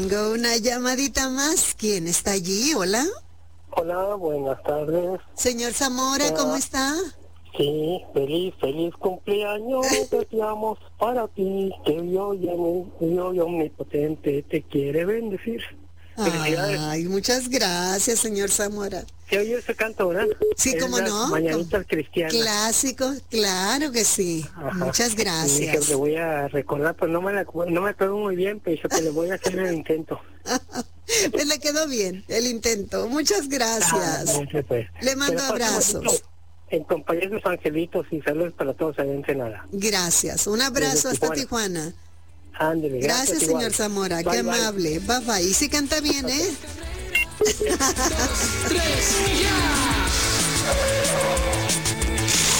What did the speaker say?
tengo una llamadita más. ¿Quién está allí? Hola. Hola, buenas tardes. Señor Zamora, ¿cómo está? Sí, feliz cumpleaños deseamos para ti, que Dios omnipotente te quiere bendecir. Felicidades. Ay, muchas gracias, señor Zamora. ¿Se oye ese canto, verdad? Sí, cómo no. Mañanitas cristianas. Clásico, claro que sí. Ajá. Muchas Dije, gracias. le voy a recordar, pues no me acuerdo muy bien, pero que le voy a hacer el intento. Pues le quedó bien el intento. Muchas gracias. Pues. Le mando Pero abrazos. En compañía de los angelitos y saludos para todos allá en Ensenada. Gracias. Un abrazo hasta Tijuana. Ándele, Gracias, igual. señor Zamora. Bye, Qué bye. amable. Bye bye. Y sí canta bien, ¿eh? 3, ya.